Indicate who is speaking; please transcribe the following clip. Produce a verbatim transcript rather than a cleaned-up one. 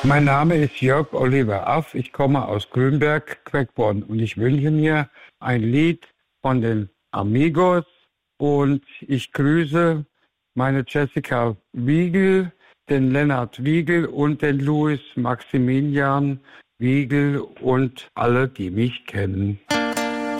Speaker 1: Mein Name ist Jörg Oliver Aff, ich komme aus Grünberg, Quickborn und ich wünsche mir ein Lied von den Amigos und ich grüße meine Jessica Wiegel, den Lennart Wiegel und den Louis Maximilian Wiegel und alle, die mich kennen.